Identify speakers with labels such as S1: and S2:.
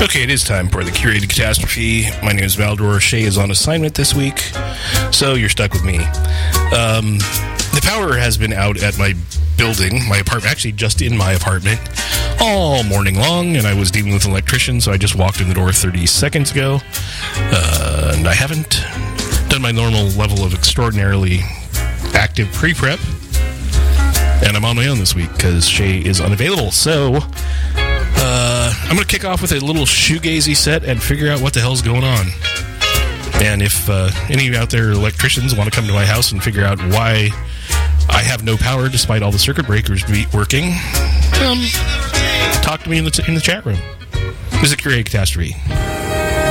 S1: Okay, it is time for the Curated Catastrophe. My name is Valdor. Shay is on assignment this week, so you're stuck with me. The power has been out at my building, my apartment, actually just in my apartment, all morning long, and I was dealing with an electrician, so I just walked in the door 30 seconds ago, and I haven't done my normal level of extraordinarily active pre-prep, and I'm on my own this week because Shay is unavailable, so I'm going to kick off with a little shoegazy set and figure out what the hell's going on. And if any of you out there electricians want to come to my house and figure out why I have no power despite all the circuit breakers working, talk to me in the chat room. This is a Curated Catastrophe.